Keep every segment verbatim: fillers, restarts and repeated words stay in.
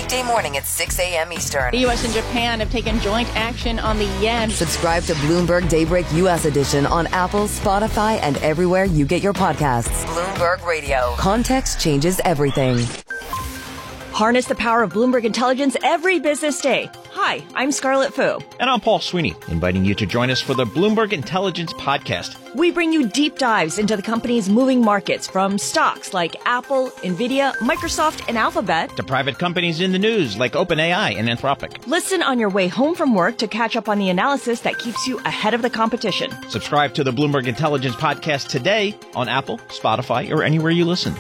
weekday morning at six a.m. Eastern. The U S and Japan have taken joint action on the yen. Subscribe to Bloomberg Daybreak U S Edition on Apple, Spotify, and everywhere you get your podcasts. Bloomberg Radio. Context changes everything. Harness the power of Bloomberg Intelligence every business day. Hi, I'm Scarlett Fu. And I'm Paul Sweeney, inviting you to join us for the Bloomberg Intelligence Podcast. We bring you deep dives into the company's moving markets, from stocks like Apple, Nvidia, Microsoft, and Alphabet, to private companies in the news like OpenAI and Anthropic. Listen on your way home from work to catch up on the analysis that keeps you ahead of the competition. Subscribe to the Bloomberg Intelligence Podcast today on Apple, Spotify, or anywhere you listen.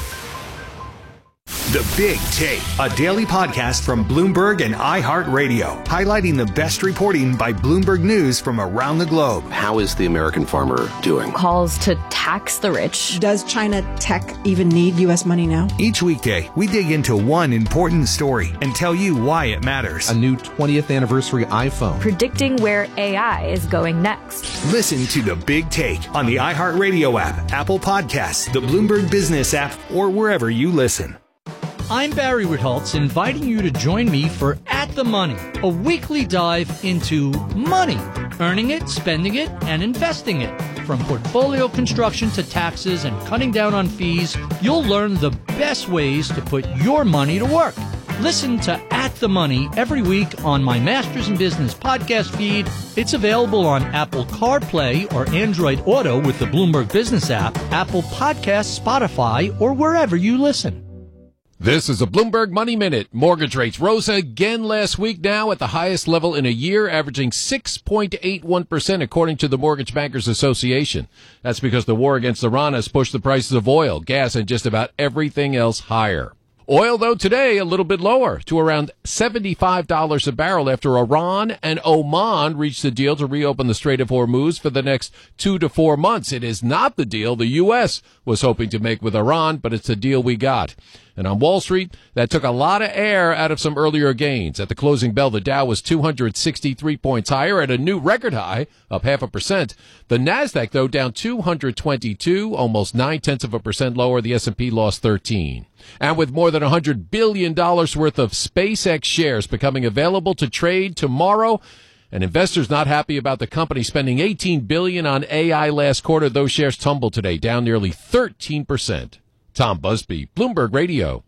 The Big Take, a daily podcast from Bloomberg and iHeartRadio, highlighting the best reporting by Bloomberg News from around the globe. How is the American farmer doing? Calls to tax the rich. Does China tech even need U S money now? Each weekday, we dig into one important story and tell you why it matters. A new twentieth anniversary iPhone. Predicting where A I is going next. Listen to The Big Take on the iHeartRadio app, Apple Podcasts, the Bloomberg Business app, or wherever you listen. I'm Barry Ritholtz, inviting you to join me for At the Money, a weekly dive into money, earning it, spending it, and investing it. From portfolio construction to taxes and cutting down on fees, you'll learn the best ways to put your money to work. Listen to At the Money every week on my Masters in Business podcast feed. It's available on Apple CarPlay or Android Auto with the Bloomberg Business app, Apple Podcasts, Spotify, or wherever you listen. This is a Bloomberg Money Minute. Mortgage rates rose again last week, now at the highest level in a year, averaging six point eight one percent according to the Mortgage Bankers Association. That's because the war against Iran has pushed the prices of oil, gas, and just about everything else higher. Oil, though, today a little bit lower to around seventy-five dollars a barrel after Iran and Oman reached a deal to reopen the Strait of Hormuz for the next two to four months. It is not the deal the U S was hoping to make with Iran, but it's the deal we got. And on Wall Street, that took a lot of air out of some earlier gains. At the closing bell, the Dow was two hundred sixty-three points higher at a new record high, up half a percent. The Nasdaq, though, down two hundred twenty-two, almost nine-tenths of a percent lower. The S and P lost thirteen. And with more than one hundred billion dollars worth of SpaceX shares becoming available to trade tomorrow, and investors not happy about the company spending eighteen billion dollars on A I last quarter, those shares tumbled today, down nearly thirteen percent. Tom Busby, Bloomberg Radio.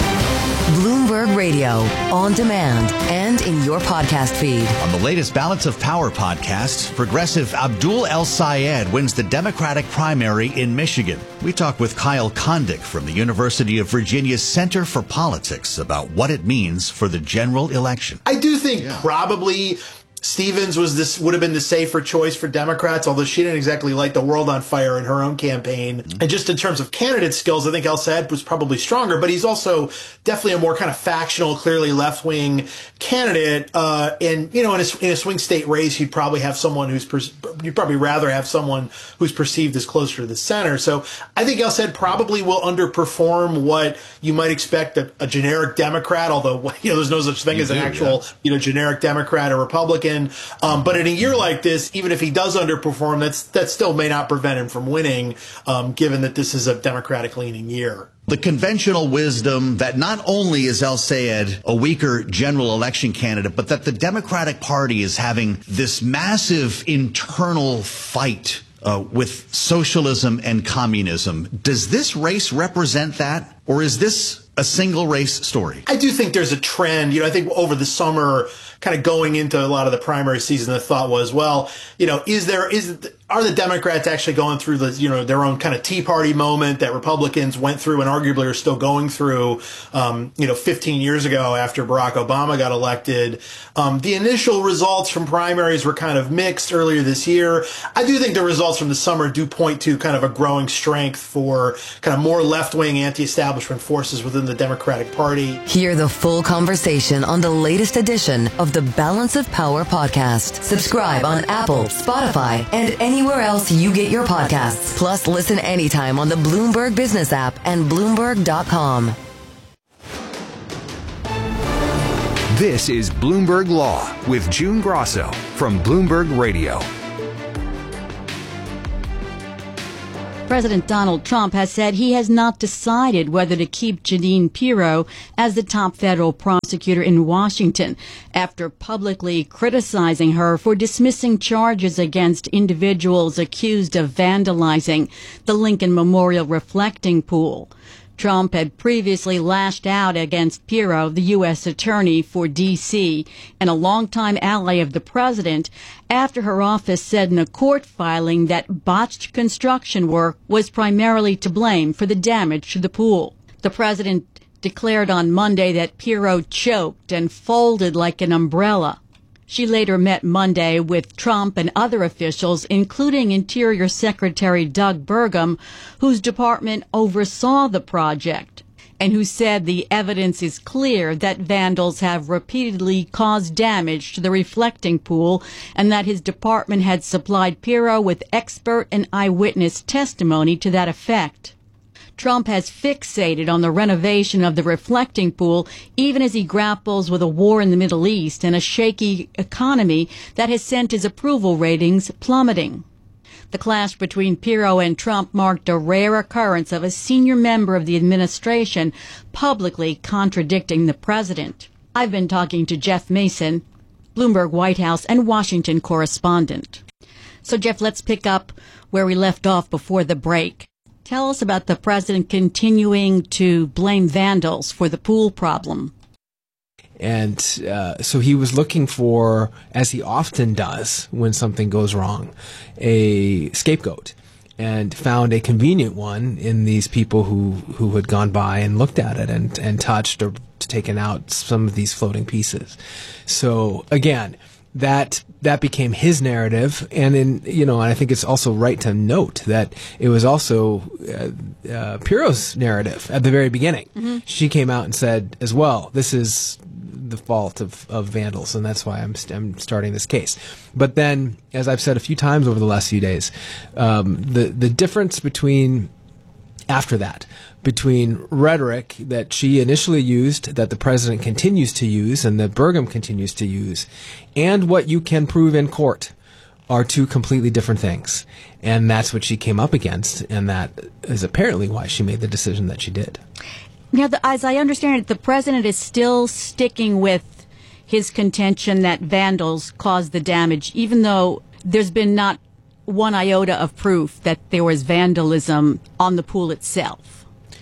Bloomberg Radio, on demand and in your podcast feed. On the latest Balance of Power podcast, progressive Abdul El-Sayed wins the Democratic primary in Michigan. We talk with Kyle Kondik from the University of Virginia's Center for Politics about what it means for the general election. I do think yeah. probably Stevens was this would have been the safer choice for Democrats, although she didn't exactly light the world on fire in her own campaign. Mm-hmm. And just in terms of candidate skills, I think El-Sayed was probably stronger, but he's also definitely a more kind of factional, clearly left-wing candidate. Uh, and, you know, in a, in a swing state race, you'd probably have someone who's, per, you'd probably rather have someone who's perceived as closer to the center. So I think El-Sayed probably will underperform what you might expect a, a generic Democrat, although, you know, there's no such thing you as do, an actual, yeah. you know, generic Democrat or Republican. Um, but in a year like this, even if he does underperform, that's that still may not prevent him from winning, um, given that this is a Democratic-leaning year. The conventional wisdom that not only is El-Sayed a weaker general election candidate, but that the Democratic Party is having this massive internal fight uh, with socialism and communism. Does this race represent that, or is this a single race story? I do think there's a trend. You know, I think over the summer, kind of going into a lot of the primary season, the thought was, well, you know, is there, is, are the Democrats actually going through the, you know, their own kind of Tea Party moment that Republicans went through and arguably are still going through, um, you know, fifteen years ago after Barack Obama got elected? Um, the initial results from primaries were kind of mixed earlier this year. I do think the results from the summer do point to kind of a growing strength for kind of more left-wing anti-establishment forces within the Democratic Party. Hear the full conversation on the latest edition of the Balance of Power podcast. Subscribe on Apple, Spotify, and anywhere else you get your podcasts. Plus, listen anytime on the Bloomberg Business app and Bloomberg dot com. This is Bloomberg Law with June Grosso from Bloomberg Radio. President Donald Trump has said he has not decided whether to keep Jeanine Pirro as the top federal prosecutor in Washington after publicly criticizing her for dismissing charges against individuals accused of vandalizing the Lincoln Memorial reflecting pool. Trump had previously lashed out against Pirro, the U S attorney for D C and a longtime ally of the president, after her office said in a court filing that botched construction work was primarily to blame for the damage to the pool. The president declared on Monday that Pirro choked and folded like an umbrella. She later met Monday with Trump and other officials, including Interior Secretary Doug Burgum, whose department oversaw the project, and who said the evidence is clear that vandals have repeatedly caused damage to the reflecting pool and that his department had supplied Pirro with expert and eyewitness testimony to that effect. Trump has fixated on the renovation of the reflecting pool, even as he grapples with a war in the Middle East and a shaky economy that has sent his approval ratings plummeting. The clash between Pirro and Trump marked a rare occurrence of a senior member of the administration publicly contradicting the president. I've been talking to Jeff Mason, Bloomberg White House and Washington correspondent. So, Jeff, let's pick up where we left off before the break. Tell us about the president continuing to blame vandals for the pool problem. And uh, so he was looking for, as he often does when something goes wrong, a scapegoat, and found a convenient one in these people who, who had gone by and looked at it and, and touched or taken out some of these floating pieces. So again, that that became his narrative, and in you know, and I think it's also right to note that it was also uh, uh, Pirro's narrative at the very beginning. Mm-hmm. She came out and said as well, "This is the fault of, of vandals, and that's why I'm I'm starting this case." But then, as I've said a few times over the last few days, um, the the difference between after that. between rhetoric that she initially used, that the president continues to use, and that Burgum continues to use, and what you can prove in court are two completely different things. And that's what she came up against, and that is apparently why she made the decision that she did. Now, the, as I understand it, the president is still sticking with his contention that vandals caused the damage, even though there's been not one iota of proof that there was vandalism on the pool itself.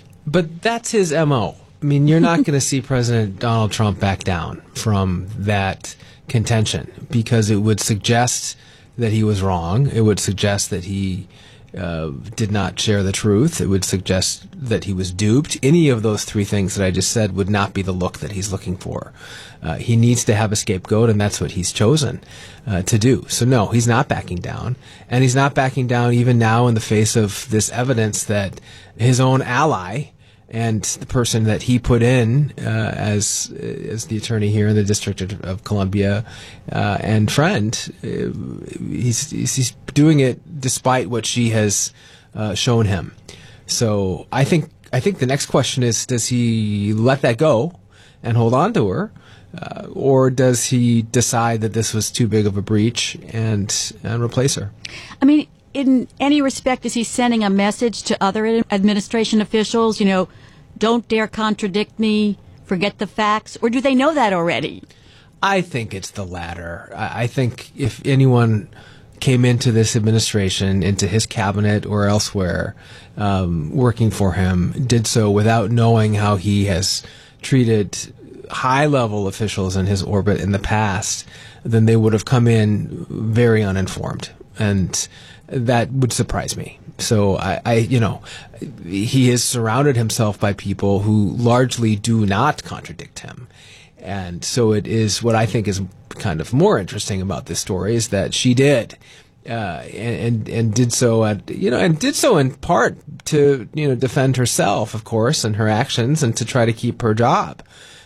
But that's his M O. I mean, you're not going to see President Donald Trump back down from that contention, because it would suggest that he was wrong. It would suggest that he uh, did not share the truth. It would suggest that he was duped. Any of those three things that I just said would not be the look that he's looking for. Uh, he needs to have a scapegoat, and that's what he's chosen uh, to do. So no, he's not backing down. And he's not backing down even now in the face of this evidence that his own ally and the person that he put in uh, as as the attorney here in the District of, of Columbia uh, and friend, uh, he's, he's doing it despite what she has uh, shown him. So I think I think the next question is, does he let that go and hold on to her, uh, or does he decide that this was too big of a breach and and replace her? I mean, in any respect, is he sending a message to other administration officials, you know, don't dare contradict me, forget the facts, or do they know that already? I think it's the latter. I think if anyone came into this administration, into his cabinet or elsewhere, um, working for him, did so without knowing how he has treated high-level officials in his orbit in the past, then they would have come in very uninformed. And that would surprise me. So I, I, you know, he has surrounded himself by people who largely do not contradict him. And so it is what I think is kind of more interesting about this story is that she did, uh, and, and, and did so at, you know, and did so in part to, you know, defend herself, of course, and her actions and to try to keep her job.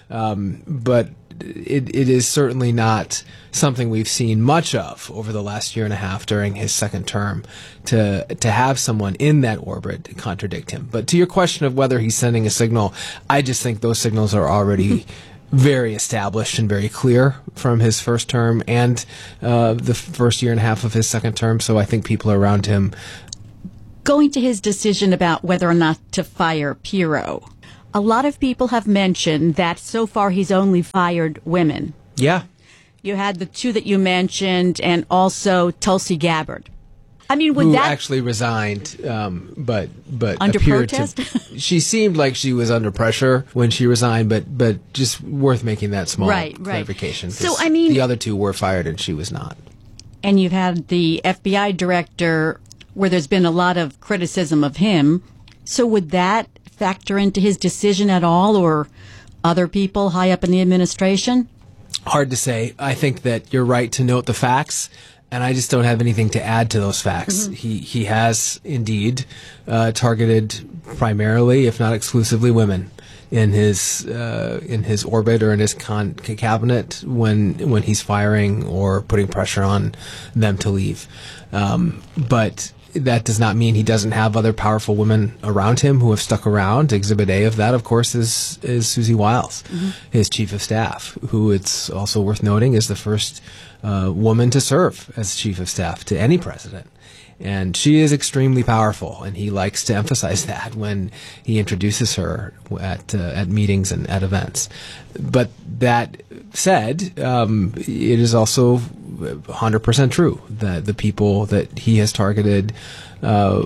Um, but It, it is certainly not something we've seen much of over the last year and a half during his second term, to to have someone in that orbit contradict him. But to your question of whether he's sending a signal, I just think those signals are already very established and very clear from his first term and uh, the first year and a half of his second term. So I think people around him Going to his decision about whether or not to fire Pirro, a lot of people have mentioned that so far he's only fired women. Yeah. You had the two that you mentioned, and also Tulsi Gabbard. I mean, would who that actually resigned, um, but but under appeared protest? To, she seemed like she was under pressure when she resigned, but but just worth making that small right, right. clarification. So I mean, the other two were fired and she was not. And you've had the F B I director, where there's been a lot of criticism of him. So would that factor into his decision at all, or other people high up in the administration? Hard to say. I think that you're right to note the facts, and I just don't have anything to add to those facts. Mm-hmm. He he has indeed uh, targeted primarily, if not exclusively, women in his uh, in his orbit or in his con- cabinet when when he's firing or putting pressure on them to leave. Um, but that does not mean he doesn't have other powerful women around him who have stuck around. Exhibit A of that, of course, is is Susie Wiles, mm-hmm. his chief of staff, who it's also worth noting is the first uh, woman to serve as chief of staff to any president. And she is extremely powerful, and he likes to emphasize that when he introduces her at uh, at meetings and at events. But that said, um, it is also one hundred percent true that the people that he has targeted uh,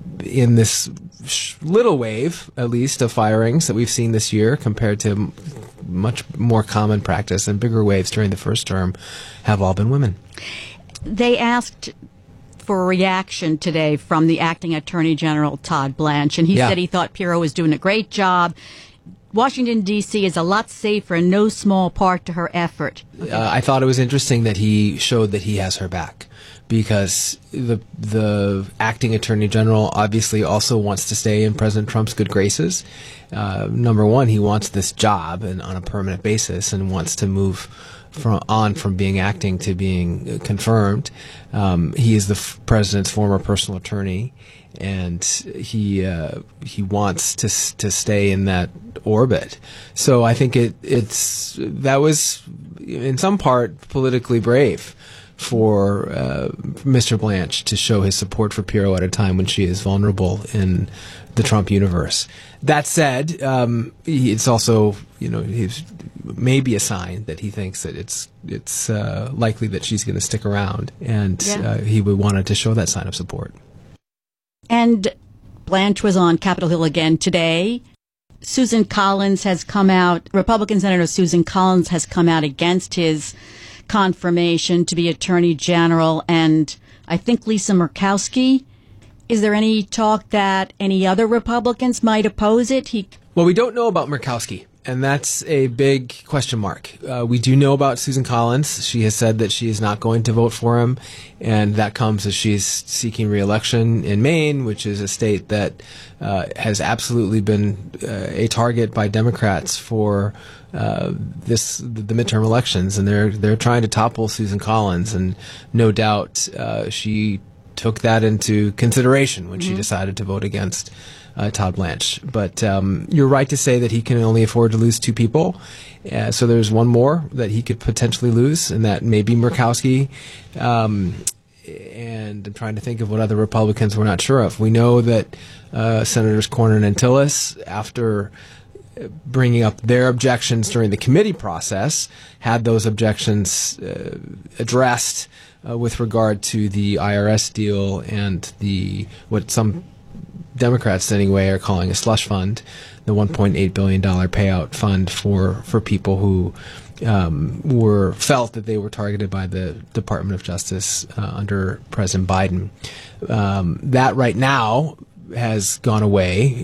in this little wave, at least, of firings that we've seen this year compared to much more common practice and bigger waves during the first term, have all been women. They asked for a reaction today from the acting Attorney General, Todd Blanche, and he yeah. said he thought Pirro was doing a great job. Washington, D C is a lot safer in no small part to her effort. Okay. Uh, I thought it was interesting that he showed that he has her back, because the the acting Attorney General obviously also wants to stay in President Trump's good graces. Uh, number one, he wants this job and on a permanent basis and wants to move from on from being acting to being confirmed. Um, he is the f- president's former personal attorney, and he uh, he wants to to stay in that orbit. So I think it it's that was in some part politically brave for uh, Mister Blanche to show his support for Pirro at a time when she is vulnerable in the Trump universe. That said, um, he, it's also, you know, he's maybe a sign that he thinks that it's it's uh, likely that she's going to stick around, and yeah. uh, he would wanted to show that sign of support. And Blanche was on Capitol Hill again today. Susan Collins has come out, Republican Senator Susan Collins has come out against his confirmation to be Attorney General, and I think Lisa Murkowski. Is there any talk that any other Republicans might oppose it? He Well, we don't know about Murkowski, and that's a big question mark. Uh, we do know about Susan Collins. She has said that she is not going to vote for him, and that comes as she's seeking re-election in Maine, which is a state that uh, has absolutely been uh, a target by Democrats for uh, this the midterm elections, and they're they're trying to topple Susan Collins, and no doubt uh, she took that into consideration when mm-hmm. she decided to vote against uh, Todd Blanche. But um, you're right to say that he can only afford to lose two people. Uh, so there's one more that he could potentially lose, and that may be Murkowski. Um, and I'm trying to think of what other Republicans we're not sure of. We know that uh, Senators Cornyn and Tillis, after bringing up their objections during the committee process, had those objections uh, addressed uh, with regard to the I R S deal and the what some Democrats anyway are calling a slush fund, the one point eight billion dollars payout fund for, for people who um, were felt that they were targeted by the Department of Justice uh, under President Biden. Um, that right now has gone away,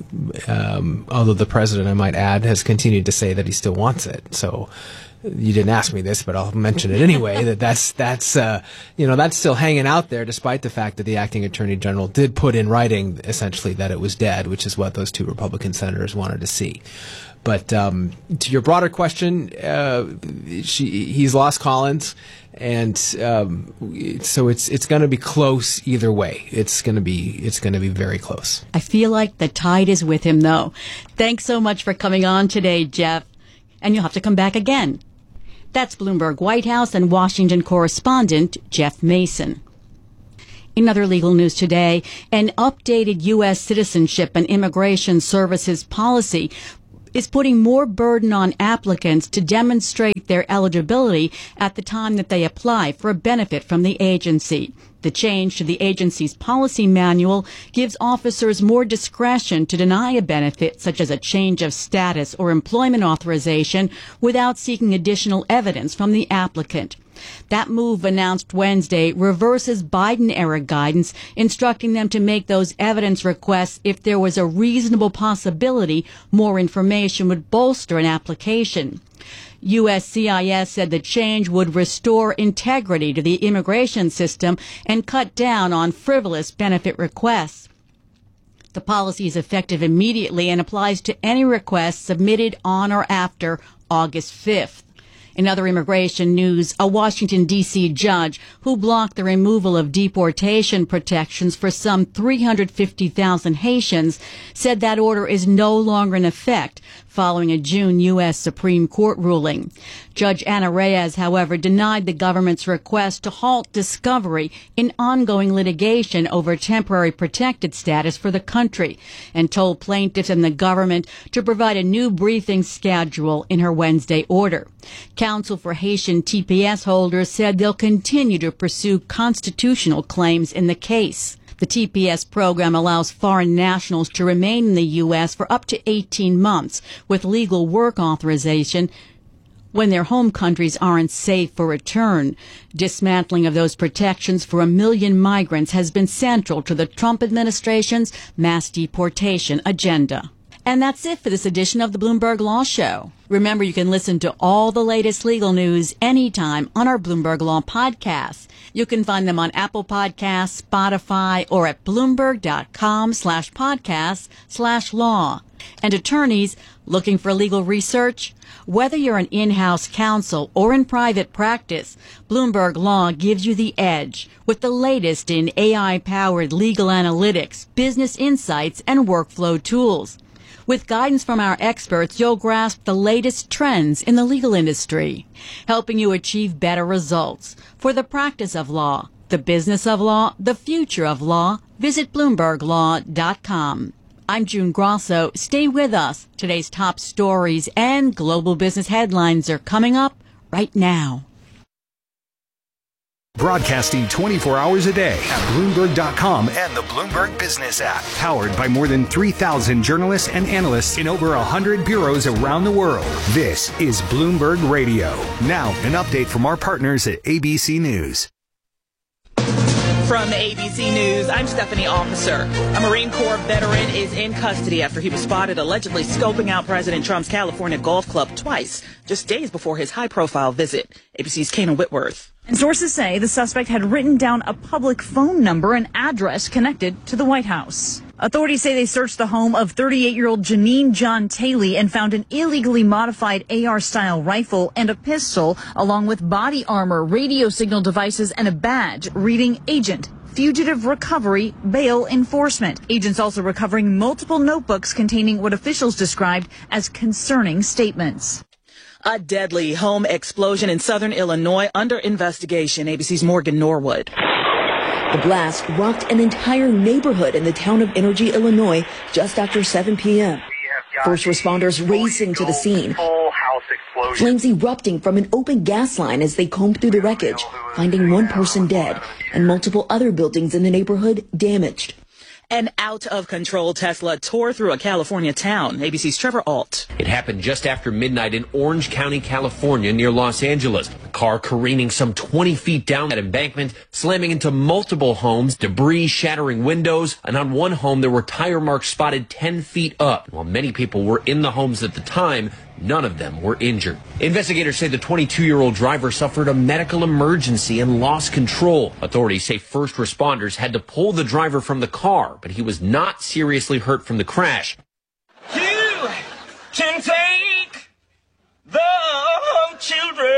um, although the president, I might add, has continued to say that he still wants it. So you didn't ask me this, but I'll mention it anyway, that that's, that's uh, you know, that's still hanging out there, despite the fact that the acting attorney general did put in writing, essentially, that it was dead, which is what those two Republican senators wanted to see. But um, to your broader question, uh, she, he's lost Collins, and um, so it's it's going to be close either way. It's going to be it's going to be very close. I feel like the tide is with him, though. Thanks so much for coming on today, Jeff, and you'll have to come back again. That's Bloomberg White House and Washington correspondent Jeff Mason. In other legal news today, an updated U S Citizenship and Immigration Services policy is putting more burden on applicants to demonstrate their eligibility at the time that they apply for a benefit from the agency. The change to the agency's policy manual gives officers more discretion to deny a benefit, such as a change of status or employment authorization, without seeking additional evidence from the applicant. That move, announced Wednesday, reverses Biden-era guidance instructing them to make those evidence requests if there was a reasonable possibility more information would bolster an application. U S C I S said the change would restore integrity to the immigration system and cut down on frivolous benefit requests. The policy is effective immediately and applies to any requests submitted on or after August fifth. In other immigration news, a Washington, D C judge who blocked the removal of deportation protections for some three hundred fifty thousand Haitians said that order is no longer in effect following a June U S Supreme Court ruling. Judge Ana Reyes, however, denied the government's request to halt discovery in ongoing litigation over temporary protected status for the country and told plaintiffs and the government to provide a new briefing schedule in her Wednesday order. Counsel for Haitian T P S holders said they'll continue to pursue constitutional claims in the case. The T P S program allows foreign nationals to remain in the U S for up to eighteen months with legal work authorization when their home countries aren't safe for return. Dismantling of those protections for a million migrants has been central to the Trump administration's mass deportation agenda. And that's it for this edition of the Bloomberg Law Show. Remember, you can listen to all the latest legal news anytime on our Bloomberg Law podcasts. You can find them on Apple Podcasts, Spotify, or at Bloomberg.com slash podcasts slash law. And attorneys looking for legal research? Whether you're an in-house counsel or in private practice, Bloomberg Law gives you the edge with the latest in A I-powered legal analytics, business insights, and workflow tools. With guidance from our experts, you'll grasp the latest trends in the legal industry, helping you achieve better results. For the practice of law, the business of law, the future of law, visit Bloomberg Law dot com. I'm June Grosso. Stay with us. Today's top stories and global business headlines are coming up right now. Broadcasting twenty-four hours a day at Bloomberg dot com and the Bloomberg Business app. Powered by more than three thousand journalists and analysts in over one hundred bureaus around the world. This is Bloomberg Radio. Now, an update from our partners at A B C News. From A B C News, I'm Stephanie Officer. A Marine Corps veteran is in custody after he was spotted allegedly scoping out President Trump's California golf club twice, just days before his high-profile visit. A B C's Kana Whitworth. And sources say the suspect had written down a public phone number and address connected to the White House. Authorities say they searched the home of thirty-eight-year-old Janine John Taylor and found an illegally modified A R-style rifle and a pistol, along with body armor, radio signal devices, and a badge reading Agent Fugitive Recovery Bail Enforcement. Agents also recovering multiple notebooks containing what officials described as concerning statements. A deadly home explosion in southern Illinois under investigation. A B C's Morgan Norwood. The blast rocked an entire neighborhood in the town of Energy, Illinois, just after seven p.m. First responders racing to the scene. Flames erupting from an open gas line as they combed through the wreckage, finding one person dead and multiple other buildings in the neighborhood damaged. An out-of-control Tesla tore through a California town. A B C's Trevor Alt. It happened just after midnight in Orange County, California, near Los Angeles. The car careening some twenty feet down that embankment, slamming into multiple homes, debris shattering windows, and on one home there were tire marks spotted ten feet up. While many people were in the homes at the time, none of them were injured. Investigators say the twenty-two-year-old driver suffered a medical emergency and lost control. Authorities say first responders had to pull the driver from the car, but he was not seriously hurt from the crash. You can take the children.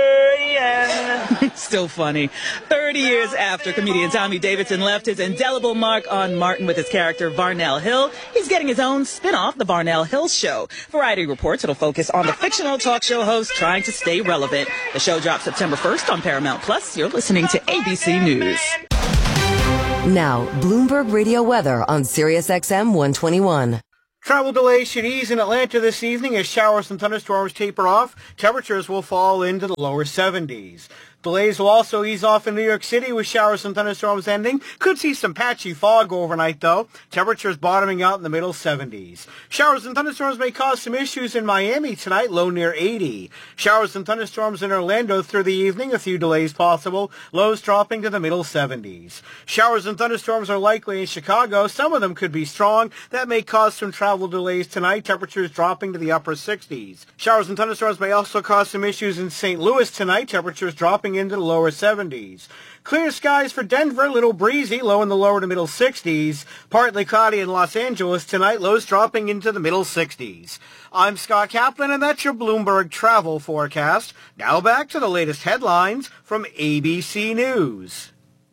Still funny. thirty years after comedian Tommy Davidson left his indelible mark on Martin with his character Varnell Hill, he's getting his own spin-off, The Varnell Hill Show. Variety reports it'll focus on the fictional talk show host trying to stay relevant. The show drops September first on Paramount Plus. You're listening to A B C News. Now, Bloomberg Radio weather on Sirius X M one twenty-one. Travel delays should ease in Atlanta this evening as showers and thunderstorms taper off. Temperatures will fall into the lower seventies. Delays will also ease off in New York City with showers and thunderstorms ending. Could see some patchy fog overnight, though. Temperatures bottoming out in the middle seventies. Showers and thunderstorms may cause some issues in Miami tonight, low near eighty. Showers and thunderstorms in Orlando through the evening, a few delays possible. Lows dropping to the middle seventies. Showers and thunderstorms are likely in Chicago. Some of them could be strong. That may cause some travel delays tonight. Temperatures dropping to the upper sixties. Showers and thunderstorms may also cause some issues in Saint Louis tonight. Temperatures dropping into the lower seventies. Clear skies for Denver, little breezy, low in the lower to middle sixties. Partly cloudy in Los Angeles tonight, lows dropping into the middle sixties. I'm Scott Kaplan, and that's your Bloomberg travel forecast. Now back to the latest headlines from A B C News.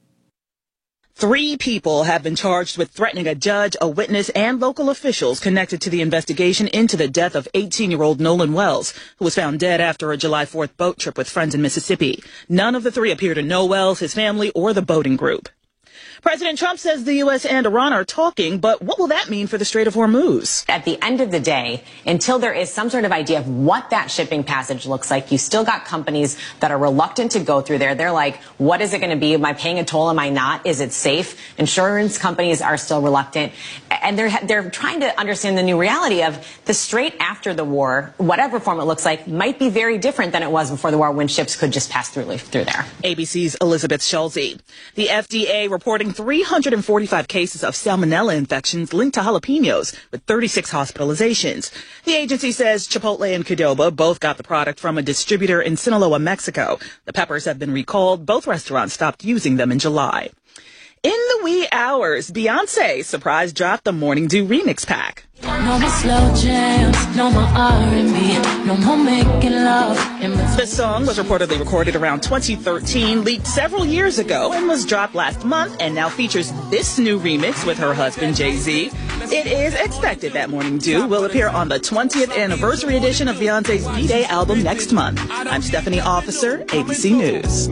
Three people have been charged with threatening a judge, a witness, and local officials connected to the investigation into the death of eighteen-year-old Nolan Wells, who was found dead after a July fourth boat trip with friends in Mississippi. None of the three appear to know Wells, his family, or the boating group. President Trump says the U S and Iran are talking, but what will that mean for the Strait of Hormuz? At the end of the day, until there is some sort of idea of what that shipping passage looks like, you still got companies that are reluctant to go through there. They're like, what is it going to be? Am I paying a toll? Am I not? Is it safe? Insurance companies are still reluctant. And they're, they're trying to understand the new reality of the Strait after the war, whatever form it looks like, might be very different than it was before the war when ships could just pass through, through there. A B C's Elizabeth Schulze. The F D A reporting three hundred forty-five cases of salmonella infections linked to jalapenos, with thirty-six hospitalizations. The agency says Chipotle and Qdoba both got the product from a distributor in Sinaloa, Mexico. The peppers have been recalled. Both restaurants stopped using them in July. In the wee hours, Beyonce surprise dropped the Morning Dew remix pack. No more slow jams, no more R and B, no more making love. The song was reportedly recorded around twenty thirteen, leaked several years ago, and was dropped last month, and now features this new remix with her husband, Jay-Z. It is expected that Morning Dew will appear on the twentieth anniversary edition of Beyonce's B-Day album next month. I'm Stephanie Officer, A B C News.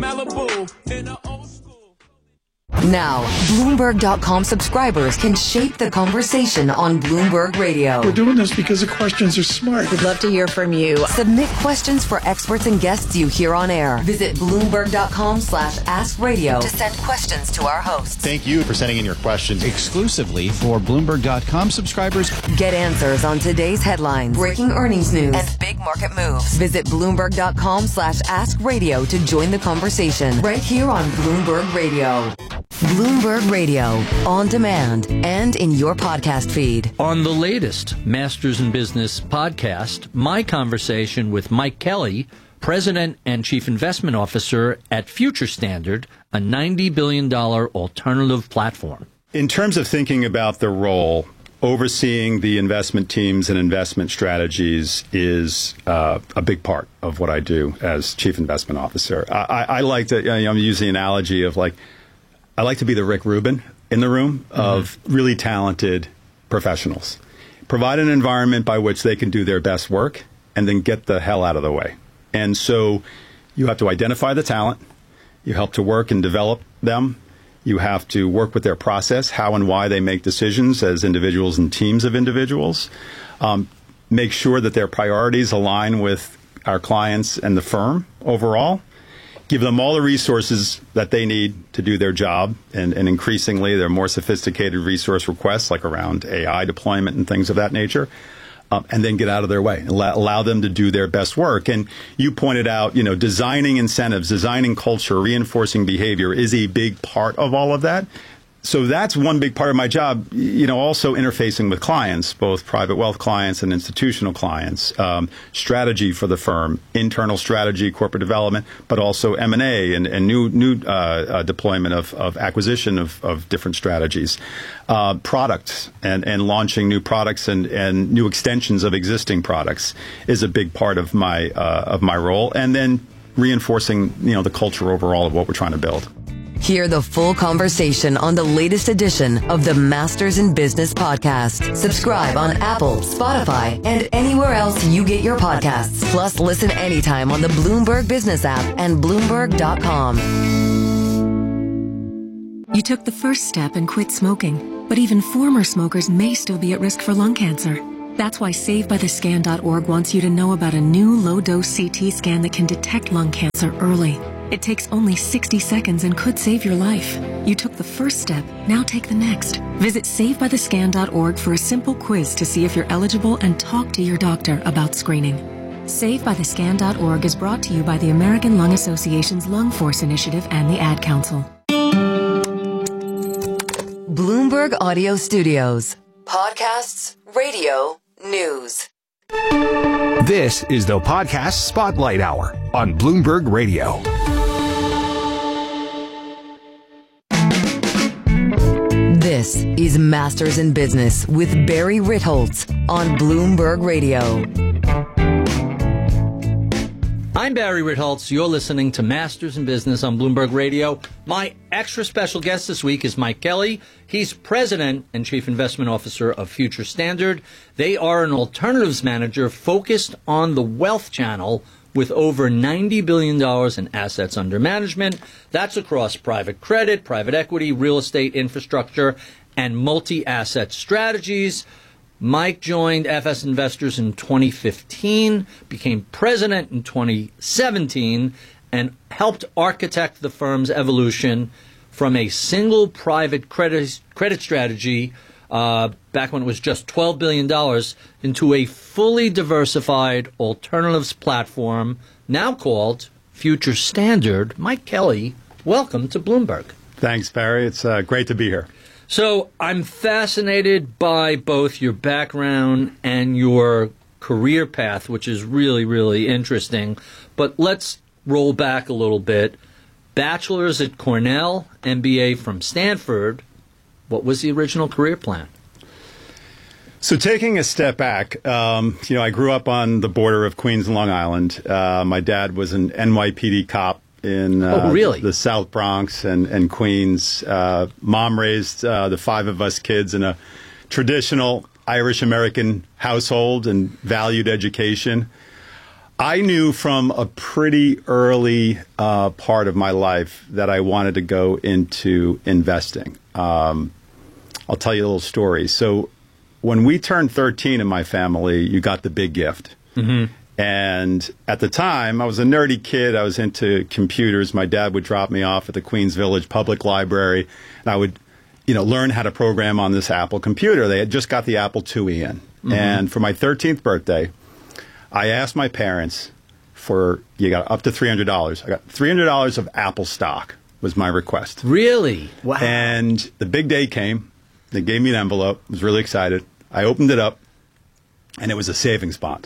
Now, Bloomberg dot com subscribers can shape the conversation on Bloomberg Radio. We're doing this because the questions are smart. We'd love to hear from you. Submit questions for experts and guests you hear on air. Visit Bloomberg dot com slash ask radio to send questions to our hosts. Thank you for sending in your questions exclusively for Bloomberg dot com subscribers. Get answers on today's headlines, breaking earnings news, and big market moves. Visit Bloomberg dot com slash ask radio to join the conversation right here on Bloomberg Radio. Bloomberg Radio, on demand and in your podcast feed. On the latest Masters in Business podcast, my conversation with Mike Kelly, President and Chief Investment Officer at Future Standard, a ninety billion dollars alternative platform. In terms of thinking about the role, overseeing the investment teams and investment strategies is uh, a big part of what I do as Chief Investment Officer. I, I, I like to, you know, I'm using the analogy of like, I like to be the Rick Rubin in the room of mm-hmm. really talented professionals. Provide an environment by which they can do their best work and then get the hell out of the way. And so you have to identify the talent. You help to work and develop them. You have to work with their process, how and why they make decisions as individuals and teams of individuals. Um, make sure that their priorities align with our clients and the firm overall. Give them all the resources that they need to do their job, and, and increasingly there are more sophisticated resource requests like around A I deployment and things of that nature, um, and then get out of their way and allow, allow them to do their best work. And you pointed out, you know, designing incentives, designing culture, reinforcing behavior is a big part of all of that. So that's one big part of my job, you know, also interfacing with clients, both private wealth clients and institutional clients, um, strategy for the firm, internal strategy, corporate development, but also M and A and, and new new uh, uh, deployment of, of acquisition of, of different strategies, uh, products and, and launching new products and, and new extensions of existing products is a big part of my uh, of my role. And then reinforcing, you know, the culture overall of what we're trying to build. Hear the full conversation on the latest edition of the Masters in Business podcast. Subscribe on Apple, Spotify, and anywhere else you get your podcasts. Plus, listen anytime on the Bloomberg Business app and Bloomberg dot com. You took the first step and quit smoking, but even former smokers may still be at risk for lung cancer. That's why save by the scan dot org wants you to know about a new low-dose C T scan that can detect lung cancer early. It takes only sixty seconds and could save your life. You took the first step, now take the next. Visit save by the scan dot org for a simple quiz to see if you're eligible and talk to your doctor about screening. save by the scan dot org is brought to you by the American Lung Association's Lung Force Initiative and the Ad Council. Bloomberg Audio Studios. Podcasts, radio, news. This is the Podcast Spotlight Hour on Bloomberg Radio. This is Masters in Business with Barry Ritholtz on Bloomberg Radio. I'm Barry Ritholtz. You're listening to Masters in Business on Bloomberg Radio. My extra special guest this week is Mike Kelly. He's president and chief investment officer of Future Standard. They are an alternatives manager focused on the wealth channel with over ninety billion dollars in assets under management. That's across private credit, private equity, real estate, infrastructure, and multi-asset strategies. Mike joined F S Investors in twenty fifteen, became president in twenty seventeen, and helped architect the firm's evolution from a single private credit, credit strategy uh, back when it was just twelve billion dollars into a fully diversified alternatives platform now called Future Standard. Mike Kelly, welcome to Bloomberg. Thanks, Barry. It's uh, great to be here. So I'm fascinated by both your background and your career path, which is really, really interesting. But let's roll back a little bit. Bachelor's at Cornell, M B A from Stanford. What was the original career plan? So taking a step back, um, you know, I grew up on the border of Queens and Long Island. Uh, my dad was an N Y P D cop in uh, oh, really? the South Bronx and, and Queens. Uh, mom raised uh, the five of us kids in a traditional Irish-American household and valued education. I knew from a pretty early uh, part of my life that I wanted to go into investing. Um, I'll tell you a little story. So when we turned thirteen in my family, you got the big gift. Mm-hmm. And at the time, I was a nerdy kid. I was into computers. My dad would drop me off at the Queens Village Public Library, and I would, you know, learn how to program on this Apple computer. They had just got the Apple two E in. Mm-hmm. And for my thirteenth birthday, I asked my parents for, you got up to three hundred dollars. I got three hundred dollars of Apple stock was my request. Really? Wow. And the big day came. They gave me an envelope. I was really excited. I opened it up, and it was a savings bond.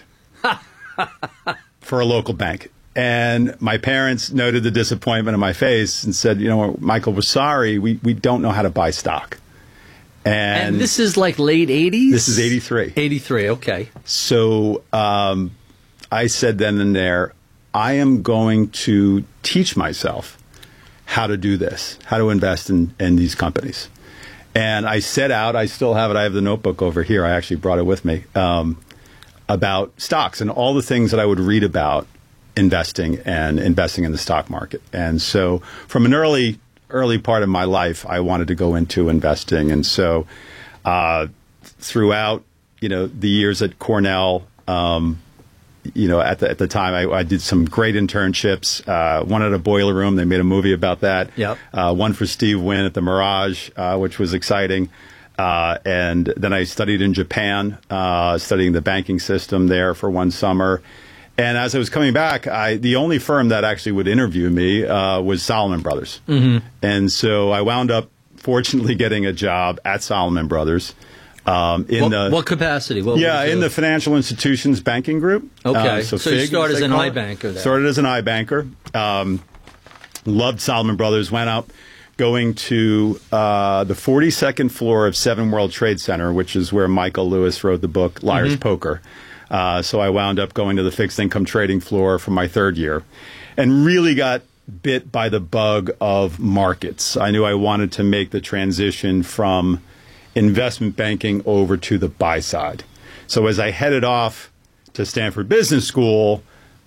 For a local bank. And my parents noted the disappointment in my face and said, you know, Michael, we're sorry. We, we don't know how to buy stock. And, and this is like late eighties? This is eighty-three. eighty-three, okay. So um, I said then and there, I am going to teach myself how to do this, how to invest in, in these companies. And I set out, I still have it, I have the notebook over here. I actually brought it with me. Um, about stocks and all the things that I would read about investing and investing in the stock market. And so from an early, early part of my life, I wanted to go into investing. And so uh, throughout, you know, the years at Cornell, um, you know, at the, at the time, I, I did some great internships. Uh, one at a boiler room. They made a movie about that. Yep. Uh, one for Steve Wynn at the Mirage, uh, which was exciting. Uh, and then I studied in Japan, uh, studying the banking system there for one summer. And as I was coming back, I, the only firm that actually would interview me uh, was Salomon Brothers. Mm-hmm. And so I wound up, fortunately, getting a job at Salomon Brothers. Um, in what, the, what capacity? What yeah, in the financial institutions banking group. Okay, uh, so, so FIG, you started as an I iBanker there. Started as an iBanker. Um, loved Salomon Brothers, went out. Going to uh, the forty-second floor of Seven World Trade Center, which is where Michael Lewis wrote the book Liar's mm-hmm. Poker. Uh, so I wound up going to the fixed income trading floor for my third year and really got bit by the bug of markets. I knew I wanted to make the transition from investment banking over to the buy side. So as I headed off to Stanford Business School,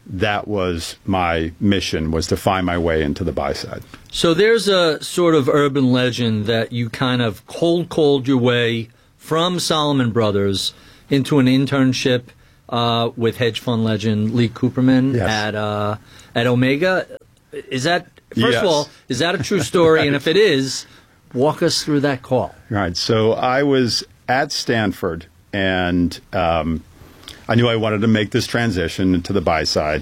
that was my mission, was to find my way into the buy side. So there's a sort of urban legend that you kind of cold called your way from Salomon Brothers into an internship uh, with hedge fund legend Lee Cooperman Yes. at uh, at Omega. Is that, first Yes. of all, is that a true story? Right. And if it is, walk us through that call. Right. So I was at Stanford, and um, I knew I wanted to make this transition into the buy side.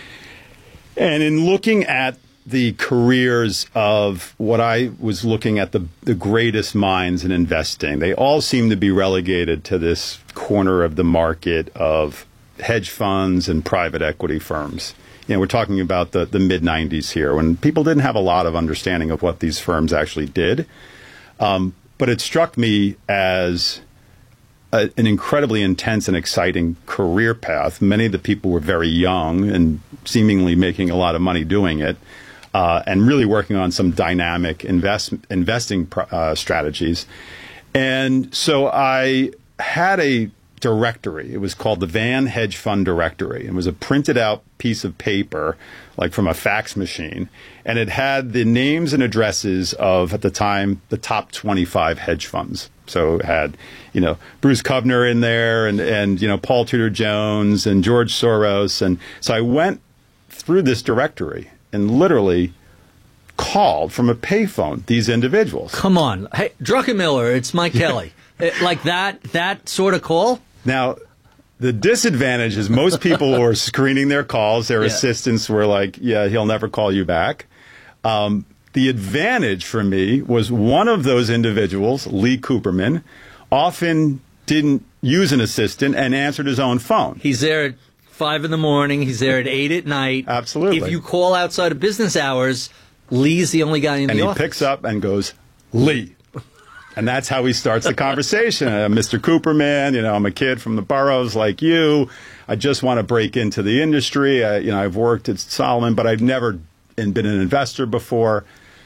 And in looking at the careers of what I was looking at, the, the greatest minds in investing, they all seem to be relegated to this corner of the market of hedge funds and private equity firms. You know, we're talking about the, the mid nineties here, when people didn't have a lot of understanding of what these firms actually did. Um, but it struck me as a, an incredibly intense and exciting career path. Many of the people were very young and seemingly making a lot of money doing it, uh, and really working on some dynamic invest, investing uh, strategies. And so I had a directory. It was called the Van Hedge Fund Directory. It was a printed out piece of paper, like from a fax machine, and it had the names and addresses of, at the time, the top twenty-five hedge funds. So it had, you know, Bruce Kovner in there, and, and you know, Paul Tudor Jones and George Soros. And so I went through this directory and literally called from a payphone these individuals. Come on. Hey, Druckenmiller, it's Mike Kelly. It- like that, that sort of call? Now, the disadvantage is most people were screening their calls. Their Yeah. assistants were like, yeah, he'll never call you back. Um, the advantage for me was one of those individuals, Lee Cooperman, often didn't use an assistant and answered his own phone. He's there at five in the morning. He's there at eight at night. Absolutely. If you call outside of business hours, Lee's the only guy in And the he office. picks up and goes, Lee. And that's how he starts the conversation. Uh, Mister Cooperman, you know, I'm a kid from the boroughs like you. I just want to break into the industry. I, you know, I've worked at Solomon, but I've never been an investor before.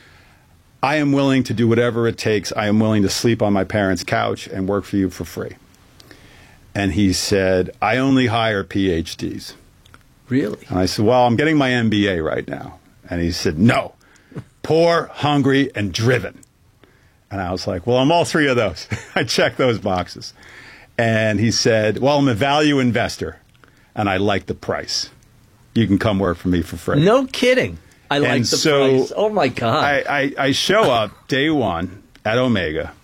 I am willing to do whatever it takes. I am willing to sleep on my parents' couch and work for you for free. And he said, I only hire P H Ds. Really? And I said, well, I'm getting my M B A right now. And he said, no, poor, hungry, and driven. And I was like, well, I'm all three of those. I check those boxes. And he said, well, I'm a value investor, and I like the price. You can come work for me for free. No kidding. I like And the so price. Oh, my God. I, I, I show up day one at Omega,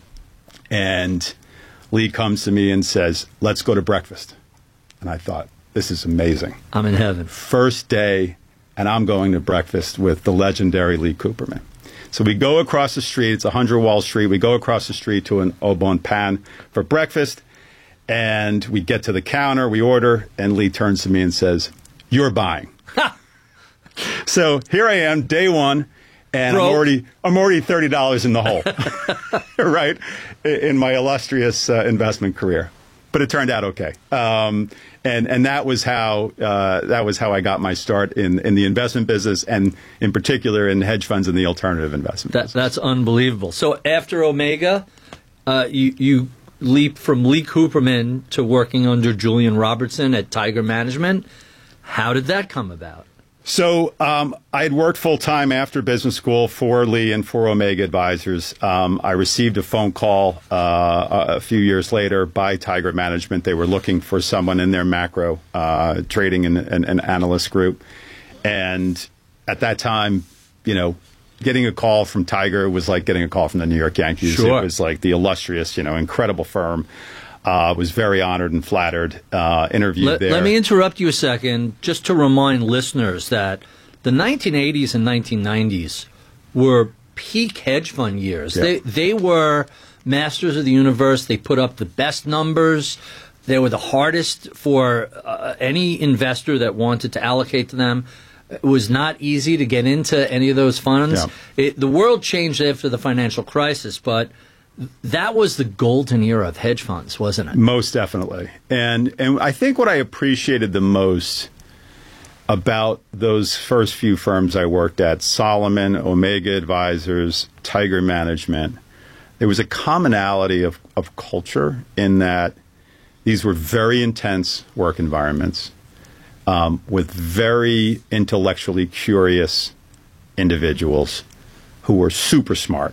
and Lee comes to me and says, let's go to breakfast. And I thought, this is amazing. I'm in heaven. First day, and I'm going to breakfast with the legendary Lee Cooperman. So we go across the street. It's one hundred Wall Street. We go across the street to an Au Bon Pain for breakfast, and we get to the counter. We order, and Lee turns to me and says, you're buying. So here I am, day one, and I'm Broke. already I'm already thirty dollars in the hole, right, in my illustrious uh, investment career. But it turned out okay, um, and and that was how uh, that was how I got my start in, in the investment business, and in particular in hedge funds and the alternative investment. That, that's unbelievable. So after Omega, uh, you, you leap from Lee Cooperman to working under Julian Robertson at Tiger Management. How did that come about? So um, I had worked full-time after business school for Lee and for Omega Advisors. Um, I received a phone call uh, a few years later by Tiger Management. They were looking for someone in their macro uh, trading and, and, and analyst group. And at that time, you know, getting a call from Tiger was like getting a call from the New York Yankees. Sure. It was like the illustrious, you know, incredible firm. Uh, was very honored and flattered. Uh, interviewed Let, there. let me interrupt you a second, just to remind listeners that the nineteen eighties and nineteen nineties were peak hedge fund years. Yeah. They they were masters of the universe. They put up the best numbers. They were the hardest for uh, any investor that wanted to allocate to them. It was not easy to get into any of those funds. Yeah. It, the world changed after the financial crisis, but that was the golden era of hedge funds, wasn't it? Most definitely. And and I think what I appreciated the most about those first few firms I worked at, Solomon, Omega Advisors, Tiger Management, there was a commonality of, of culture in that these were very intense work environments. um, with very intellectually curious individuals who were super smart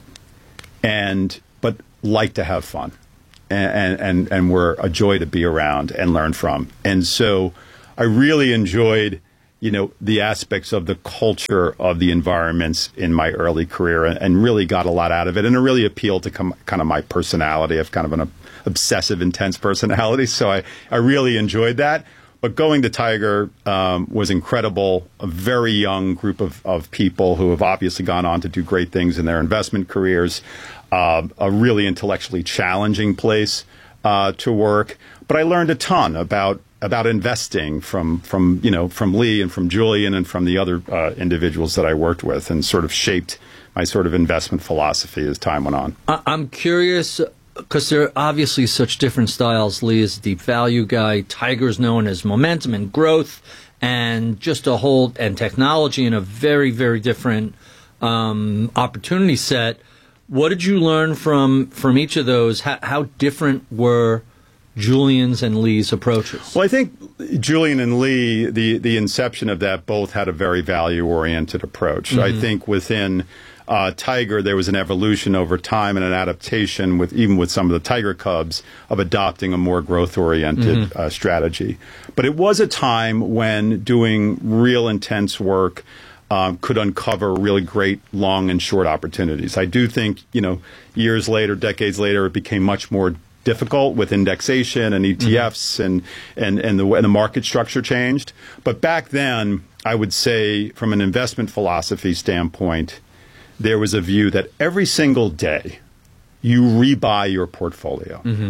and but like to have fun and, and, and were a joy to be around and learn from. And so I really enjoyed, you know, the aspects of the culture of the environments in my early career and, and really got a lot out of it. And it really appealed to com- kind of my personality. I have kind of an uh, obsessive, intense personality. So I, I really enjoyed that. But going to Tiger um, was incredible. A very young group of, of people who have obviously gone on to do great things in their investment careers. Uh, a really intellectually challenging place uh, to work. But I learned a ton about about investing from, from you know, from Lee and from Julian and from the other uh, individuals that I worked with, and sort of shaped my sort of investment philosophy as time went on. I'm curious, because there are obviously such different styles. Lee is a deep value guy. Tiger's known as momentum and growth and just a whole, and technology in a very, very different um, opportunity set. What did you learn from, from each of those? How, how different were Julian's and Lee's approaches? Well, I think Julian and Lee, the, the inception of that, both had a very value-oriented approach. Mm-hmm. I think within uh, Tiger, there was an evolution over time and an adaptation, with even with some of the Tiger Cubs, of adopting a more growth-oriented mm-hmm. uh, strategy. But it was a time when doing real intense work Um, could uncover really great long and short opportunities. I do think, you know, years later, decades later, it became much more difficult with indexation and E T Fs, mm-hmm. and, and, and, the, and the market structure changed. But back then, I would say, from an investment philosophy standpoint, there was a view that every single day you rebuy your portfolio. Mm-hmm.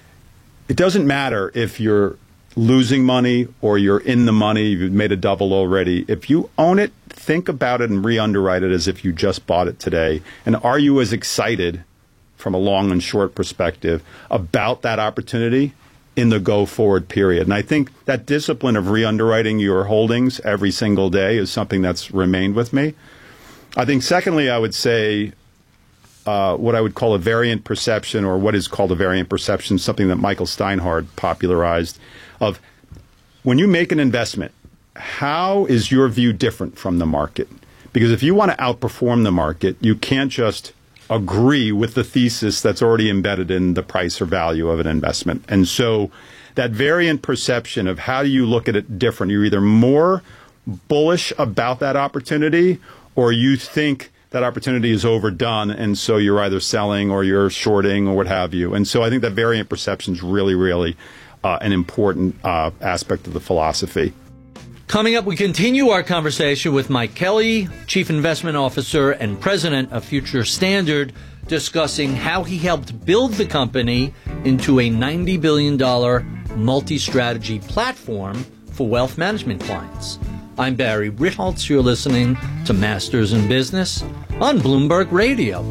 It doesn't matter if you're losing money or you're in the money, you've made a double already. If you own it, think about it and re-underwrite it as if you just bought it today. And are you as excited from a long and short perspective about that opportunity in the go-forward period? And I think that discipline of re-underwriting your holdings every single day is something that's remained with me. I think secondly, I would say uh, what I would call a variant perception, or what is called a variant perception, something that Michael Steinhardt popularized, of when you make an investment, how is your view different from the market? Because if you want to outperform the market, you can't just agree with the thesis that's already embedded in the price or value of an investment. And so that variant perception of how do you look at it different, you're either more bullish about that opportunity, or you think that opportunity is overdone, and so you're either selling or you're shorting or what have you. And so I think that variant perception is really, really uh, an important uh, aspect of the philosophy. Coming up, we continue our conversation with Mike Kelly, Chief Investment Officer and President of Future Standard, discussing how he helped build the company into a ninety billion dollars multi-strategy platform for wealth management clients. I'm Barry Ritholtz. You're listening to Masters in Business on Bloomberg Radio.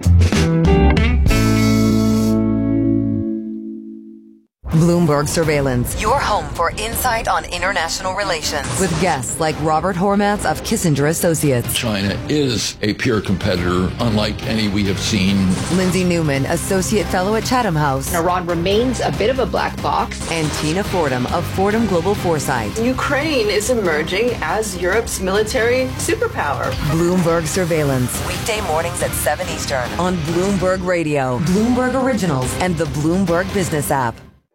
Bloomberg Surveillance, your home for insight on international relations, with guests like Robert Hormats of Kissinger Associates. China is a peer competitor unlike any we have seen. Lindsay Newman, Associate Fellow at Chatham House. Iran remains a bit of a black box. And Tina Fordham of Fordham Global Foresight. Ukraine is emerging as Europe's military superpower. Bloomberg Surveillance, weekday mornings at seven Eastern on Bloomberg Radio, Bloomberg Originals, and the Bloomberg Business app.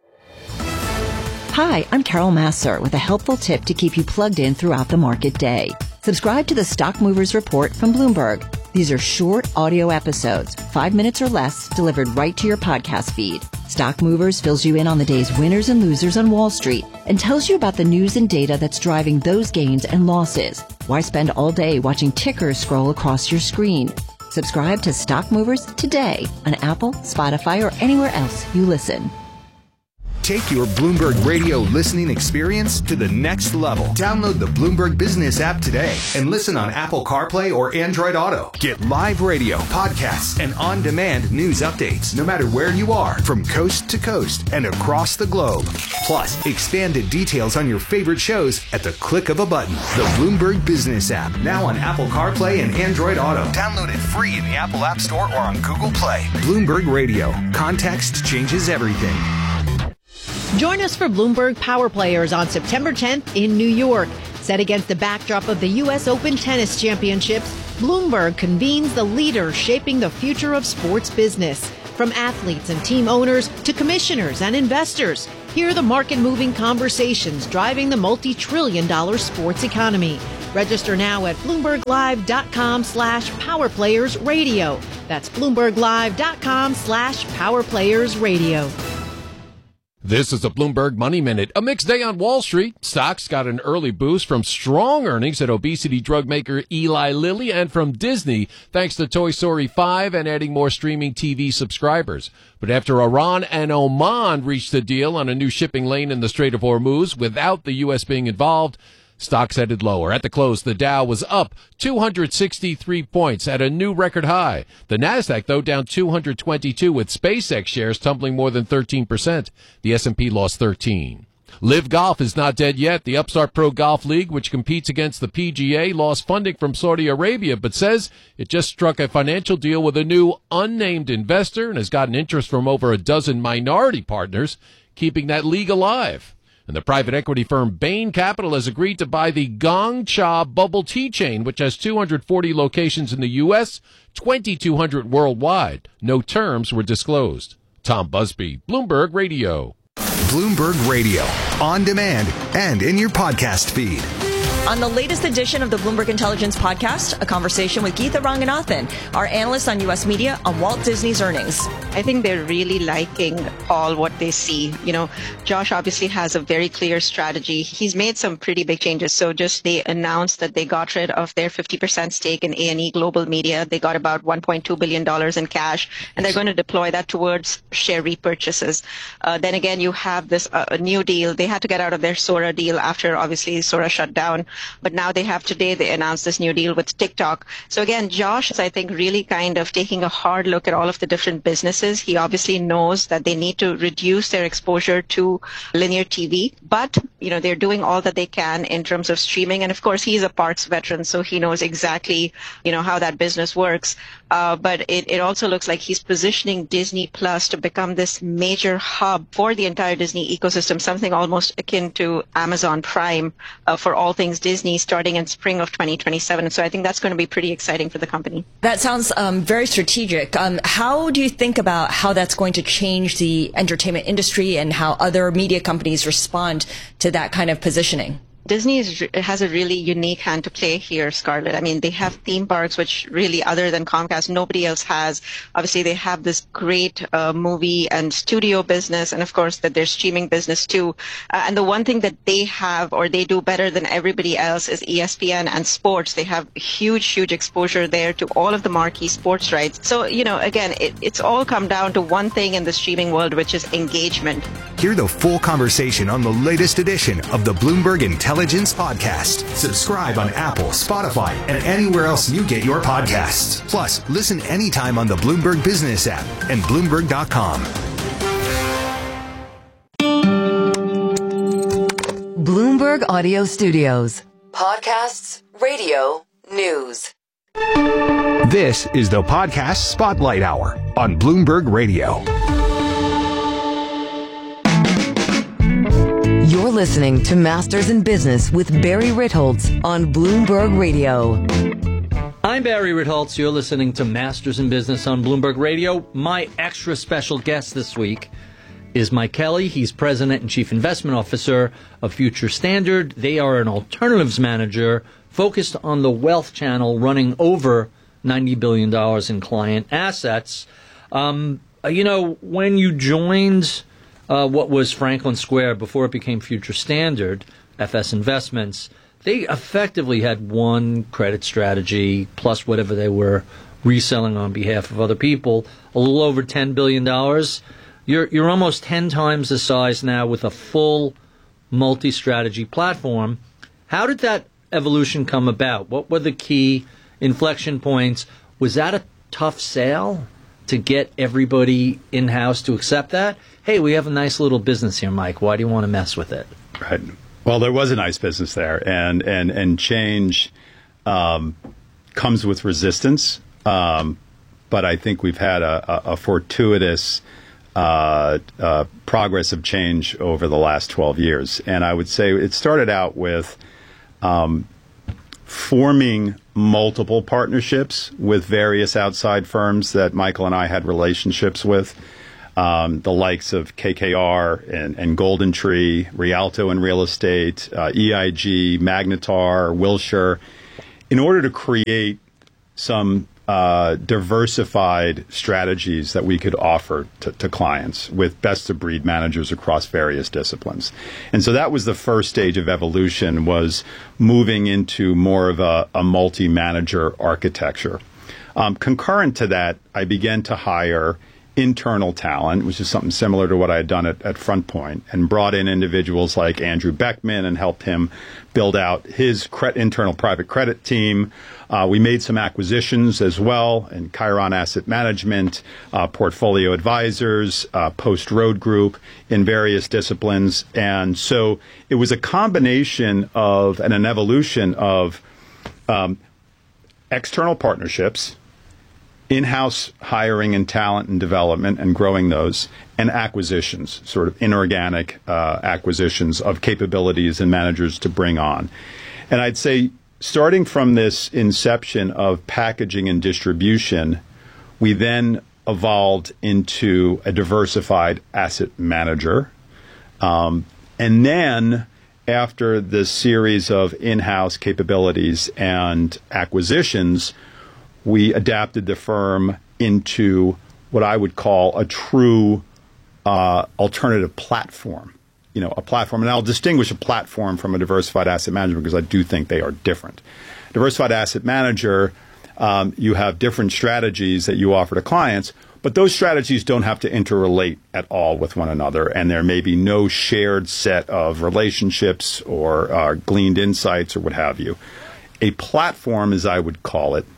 Hi, I'm Carol Massar with a helpful tip to keep you plugged in throughout the market day. Subscribe to the Stock Movers Report from Bloomberg. These are short audio episodes, five minutes or less, delivered right to your podcast feed. Stock Movers fills you in on the day's winners and losers on Wall Street and tells you about the news and data that's driving those gains and losses. Why spend all day watching tickers scroll across your screen? Subscribe to Stock Movers today on Apple, Spotify, or anywhere else you listen. Take your Bloomberg Radio listening experience to the next level. Download the Bloomberg Business app today and listen on Apple CarPlay or Android Auto. Get live radio, podcasts, and on-demand news updates no matter where you are, from coast to coast and across the globe. Plus, expanded details on your favorite shows at the click of a button. The Bloomberg Business app, now on Apple CarPlay and Android Auto. Download it free in the Apple App Store or on Google Play. Bloomberg Radio. Context changes everything. Join us for Bloomberg Power Players on September tenth in New York. Set against the backdrop of the U S Open Tennis Championships, Bloomberg convenes the leaders shaping the future of sports business. From athletes and team owners to commissioners and investors, hear the market-moving conversations driving the multi-trillion dollar sports economy. Register now at BloombergLive.com slash PowerPlayersRadio. That's BloombergLive.com slash PowerPlayersRadio. This is a Bloomberg Money Minute. A mixed day on Wall Street. Stocks got an early boost from strong earnings at obesity drug maker Eli Lilly and from Disney, thanks to Toy Story five and adding more streaming T V subscribers. But after Iran and Oman reached a deal on a new shipping lane in the Strait of Hormuz without the U S being involved, stocks headed lower. At the close, the Dow was up two hundred sixty-three points at a new record high. The Nasdaq, though, down two hundred twenty-two, with SpaceX shares tumbling more than thirteen percent. The S and P lost thirteen. Live Golf is not dead yet. The Upstart Pro Golf League, which competes against the P G A, lost funding from Saudi Arabia, but says it just struck a financial deal with a new unnamed investor and has gotten interest from over a dozen minority partners, keeping that league alive. And the private equity firm Bain Capital has agreed to buy the Gong Cha bubble tea chain, which has two hundred forty locations in the U S, twenty-two hundred worldwide. No terms were disclosed. Tom Busby, Bloomberg Radio. Bloomberg Radio, on demand and in your podcast feed. On the latest edition of the Bloomberg Intelligence Podcast, a conversation with Geetha Ranganathan, our analyst on U S media on Walt Disney's earnings. I think they're really liking all what they see. You know, Josh obviously has a very clear strategy. He's made some pretty big changes. So just they announced that they got rid of their fifty percent stake in A and E Global Media. They got about one point two billion dollars in cash, and they're going to deploy that towards share repurchases. Uh, then again, you have this uh, new deal. They had to get out of their Sora deal after obviously Sora shut down. But now they have today, they announced this new deal with TikTok. So again, Josh is, I think, really kind of taking a hard look at all of the different businesses. He obviously knows that they need to reduce their exposure to linear T V, but, you know, they're doing all that they can in terms of streaming. And of course, he's a parks veteran, so he knows exactly, you know, how that business works. Uh, but it, it also looks like he's positioning Disney Plus to become this major hub for the entire Disney ecosystem, something almost akin to Amazon Prime uh, for all things Disney starting in spring of twenty twenty-seven. So I think that's going to be pretty exciting for the company. That sounds um, very strategic. Um, how do you think about how that's going to change the entertainment industry and how other media companies respond to that kind of positioning? Disney is, has a really unique hand to play here, Scarlett. I mean, they have theme parks, which really, other than Comcast, nobody else has. Obviously, they have this great uh, movie and studio business, and of course, that their streaming business too. Uh, and the one thing that they have, or they do better than everybody else, is E S P N and sports. They have huge, huge exposure there to all of the marquee sports rights. So, you know, again, it, it's all come down to one thing in the streaming world, which is engagement. Hear the full conversation on the latest edition of the Bloomberg Intelligence Podcast. Subscribe on Apple, Spotify, and anywhere else you get your podcasts. Plus, listen anytime on the Bloomberg Business app and Bloomberg dot com. Bloomberg Audio Studios. Podcasts, radio, news. This is the Podcast Spotlight Hour on Bloomberg Radio. You're listening to Masters in Business with Barry Ritholtz on Bloomberg Radio. I'm Barry Ritholtz. You're listening to Masters in Business on Bloomberg Radio. My extra special guest this week is Mike Kelly. He's President and Chief Investment Officer of Future Standard. They are an alternatives manager focused on the wealth channel, running over ninety billion dollars in client assets. Um, you know, when you joined Uh, what was Franklin Square before it became Future Standard, F S Investments, they effectively had one credit strategy plus whatever they were reselling on behalf of other people, a little over ten billion dollars. You're, you're almost ten times the size now with a full multi-strategy platform. How did that evolution come about? What were the key inflection points? Was that a tough sale to get everybody in-house to accept that? Hey, we have a nice little business here, Mike. Why do you want to mess with it? Right. Well, there was a nice business there, and and and change um, comes with resistance. Um, but I think we've had a, a, a fortuitous uh, uh, progress of change over the last twelve years. And I would say it started out with um, forming multiple partnerships with various outside firms that Michael and I had relationships with, um, the likes of K K R and, and Golden Tree, Rialto and Real Estate, uh, E I G, Magnetar, Wilshire, in order to create some uh, diversified strategies that we could offer to, to clients with best-of-breed managers across various disciplines. And so that was the first stage of evolution, was moving into more of a, a multi-manager architecture. Um, concurrent to that, I began to hire internal talent, which is something similar to what I had done at, at FrontPoint, and brought in individuals like Andrew Beckman and helped him build out his cre- internal private credit team. Uh, we made some acquisitions as well in Chiron Asset Management, uh, Portfolio Advisors, uh, Post Road Group in various disciplines. And so it was a combination of and an evolution of um, external partnerships, in-house hiring and talent and development and growing those, and acquisitions, sort of inorganic uh, acquisitions of capabilities and managers to bring on. And I'd say starting from this inception of packaging and distribution, we then evolved into a diversified asset manager. Um, and then after this series of in-house capabilities and acquisitions, we adapted the firm into what I would call a true uh, alternative platform. You know, a platform, and I'll distinguish a platform from a diversified asset manager because I do think they are different. Diversified asset manager, um, you have different strategies that you offer to clients, but those strategies don't have to interrelate at all with one another, and there may be no shared set of relationships or uh, gleaned insights or what have you. A platform, as I would call it,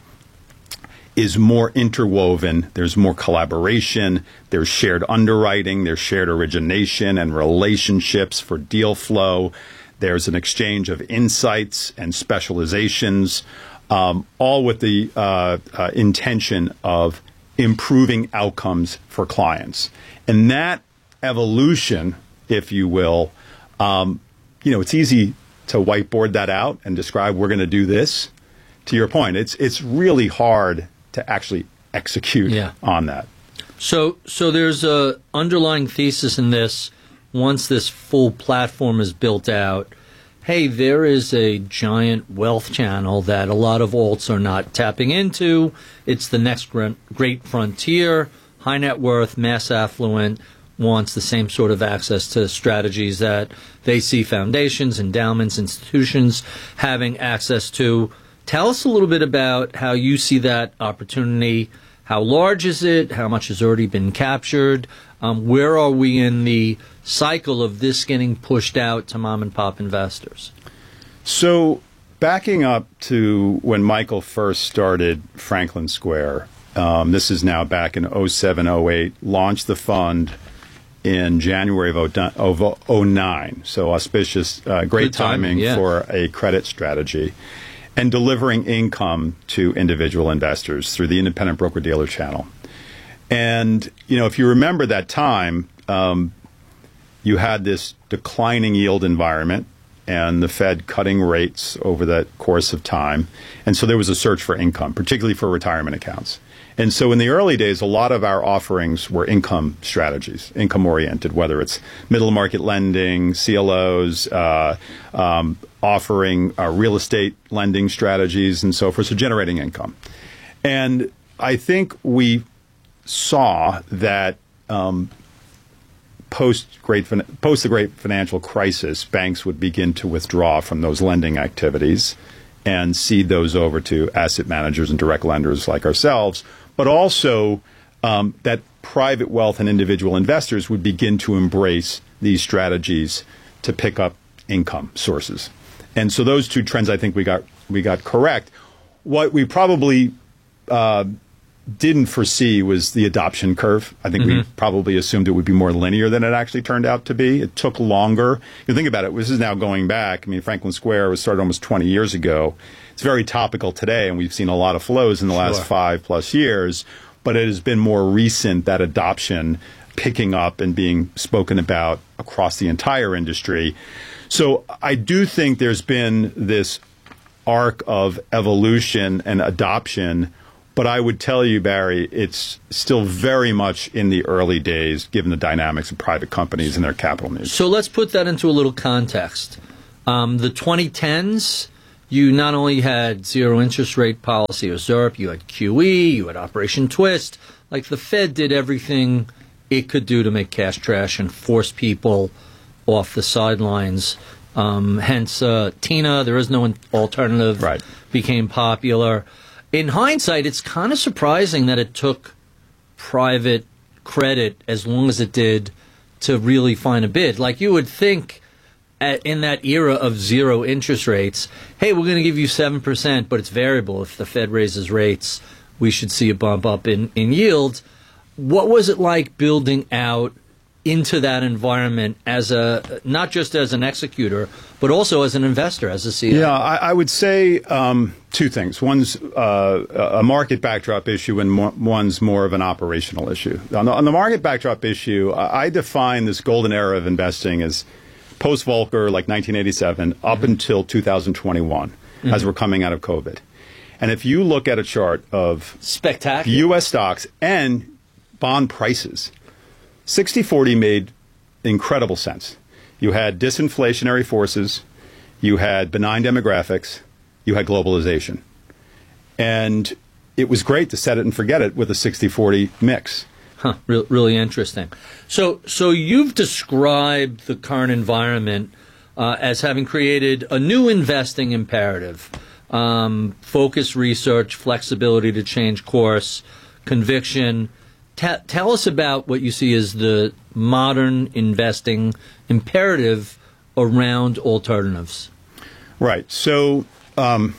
is more interwoven. There's more collaboration. There's shared underwriting. There's shared origination and relationships for deal flow. There's an exchange of insights and specializations, um, all with the uh, uh, intention of improving outcomes for clients. And that evolution, if you will, um, you know, it's easy to whiteboard that out and describe we're going to do this. To your point, it's it's really hard to actually execute yeah. on that. So so there's a underlying thesis in this. Once this full platform is built out, hey, there is a giant wealth channel that a lot of alts are not tapping into. It's the next great frontier. High net worth, mass affluent wants the same sort of access to strategies that they see foundations, endowments, institutions having access to. Tell us a little bit about how you see that opportunity. How large is it? How much has already been captured? Um, where are we in the cycle of this getting pushed out to mom and pop investors? So backing up to when Michael first started Franklin Square, um, this is now back in oh seven, oh eight, launched the fund in January of oh nine. So auspicious, uh, great timing, timing yeah. for a credit strategy. And delivering income to individual investors through the independent broker-dealer channel. And, you know, if you remember that time, um, you had this declining yield environment and the Fed cutting rates over that course of time. And so there was a search for income, particularly for retirement accounts. And so in the early days, a lot of our offerings were income strategies, income-oriented, whether it's middle market lending, C L Os, uh, um, offering uh, real estate lending strategies and so forth, so generating income. And I think we saw that um, post great post the great financial crisis, banks would begin to withdraw from those lending activities and cede those over to asset managers and direct lenders like ourselves, but also um, that private wealth and individual investors would begin to embrace these strategies to pick up income sources. And so those two trends, I think we got we got correct. What we probably uh, didn't foresee was the adoption curve. I think mm-hmm. we probably assumed it would be more linear than it actually turned out to be. It took longer. You think about it, this is now going back. I mean, Franklin Square was started almost twenty years ago. It's very topical today, and we've seen a lot of flows in the last sure. five plus years. But it has been more recent, that adoption, picking up and being spoken about across the entire industry. So I do think there's been this arc of evolution and adoption, but I would tell you, Barry, it's still very much in the early days, given the dynamics of private companies and their capital needs. So let's put that into a little context. Um, the twenty tens, you not only had zero interest rate policy or ZIRP, you had Q E, you had Operation Twist. Like the Fed did everything it could do to make cash trash and force people off the sidelines. Um, hence, uh, Tina, there is no alternative, right, became popular. In hindsight, it's kind of surprising that it took private credit as long as it did to really find a bid. Like you would think at, in that era of zero interest rates, hey, we're going to give you seven percent, but it's variable. If the Fed raises rates, we should see a bump up in, in yield. What was it like building out into that environment as a, not just as an executor, but also as an investor, as a C E O? Yeah, I, I would say um, two things. One's uh, a market backdrop issue, and mo- one's more of an operational issue. On the, on the market backdrop issue, I, I define this golden era of investing as post-Volcker, like nineteen eighty-seven, up mm-hmm. until two thousand twenty-one, mm-hmm. as we're coming out of COVID. And if you look at a chart of spectacular U S stocks and bond prices, sixty forty made incredible sense. You had disinflationary forces, you had benign demographics, you had globalization. And it was great to set it and forget it with a sixty forty mix. Huh, re- really interesting. So, so you've described the current environment uh, as having created a new investing imperative. Um, focus, research, flexibility to change course, conviction. Ta- tell us about what you see as the modern investing imperative around alternatives. Right. So um,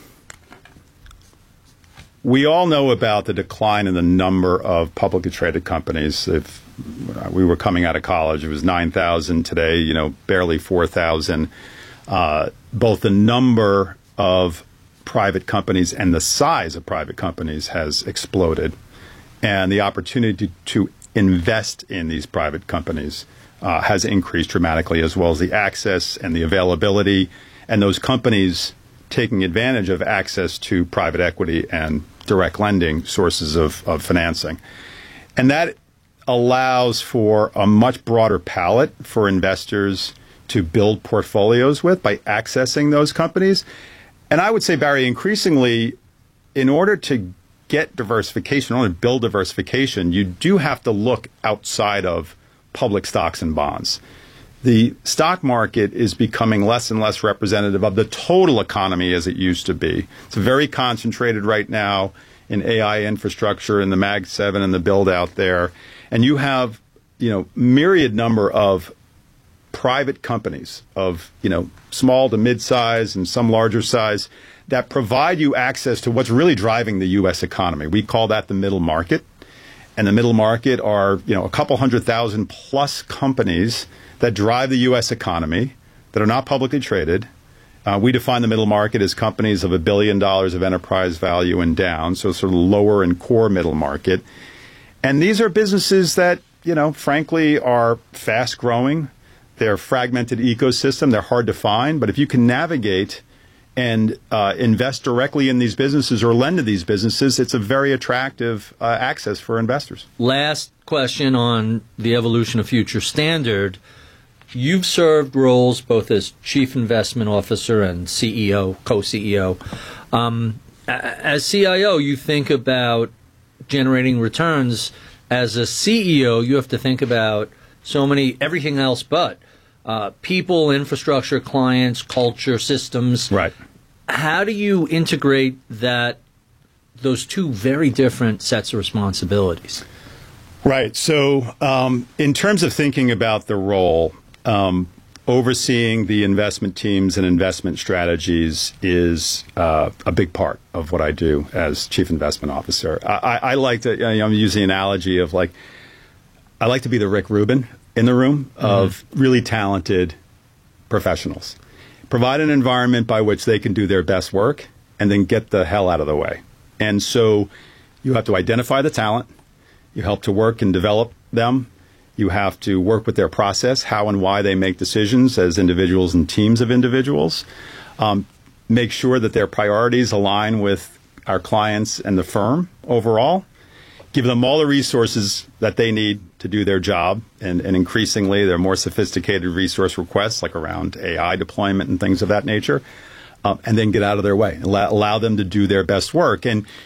we all know about the decline in the number of publicly traded companies. If we were coming out of college, it was nine thousand. Today, you know, barely four thousand. Uh, both the number of private companies and the size of private companies has exploded. And the opportunity to invest in these private companies uh, has increased dramatically, as well as the access and the availability, and those companies taking advantage of access to private equity and direct lending sources of, of financing. And that allows for a much broader palette for investors to build portfolios with by accessing those companies. And I would say, Barry, increasingly, in order to get diversification, in order to build diversification, you do have to look outside of public stocks and bonds. The stock market is becoming less and less representative of the total economy as it used to be. It's very concentrated right now in A I infrastructure and the Mag seven and the build out there. And you have, you know, myriad number of private companies of, you know, small to mid-size and some larger size that provide you access to what's really driving the U S economy. We call that the middle market. And the middle market are, you know, a couple hundred thousand plus companies that drive the U S economy that are not publicly traded. Uh, we define the middle market as companies of a billion dollars of enterprise value and down, so sort of lower and core middle market. And these are businesses that, you know, frankly are fast growing. They're fragmented ecosystem. They're hard to find. But if you can navigate and uh, invest directly in these businesses or lend to these businesses, it's a very attractive uh, access for investors. Last question on the evolution of Future Standard. You've served roles both as Chief Investment Officer and C E O, co-C E O. Um, as C I O, you think about generating returns. As a C E O, you have to think about so many, everything else but uh, people, infrastructure, clients, culture, systems. Right. How do you integrate that, those two very different sets of responsibilities? Right. So um, in terms of thinking about the role, um, overseeing the investment teams and investment strategies is uh, a big part of what I do as Chief Investment Officer. I, I, I like to, you know, I'm using the analogy of like, I like to be the Rick Rubin in the room of mm-hmm. really talented professionals. Provide an environment by which they can do their best work and then get the hell out of the way. And so you have to identify the talent. You help to work and develop them. You have to work with their process, how and why they make decisions as individuals and teams of individuals. Um, make sure that their priorities align with our clients and the firm overall. Give them all the resources that they need to do their job. And, and increasingly, there are more sophisticated resource requests, like around A I deployment and things of that nature. Um, and then get out of their way. Allow, allow them to do their best work. And